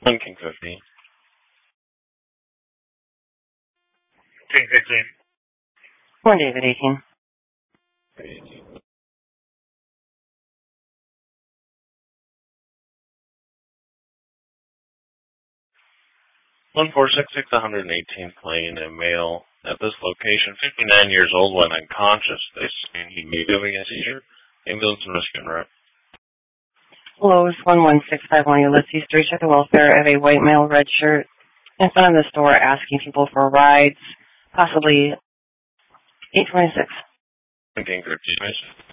1 King 15. King 15. 1 David 18. 1466, 118th lane, a male at this location, 59 years old, when unconscious. They say he may be having a seizure. Ambulance and rescue route. Lowe's 11651 Ulysses 3, check the welfare of a white male, red shirt, in front of the store asking people for rides, possibly 826. King 15.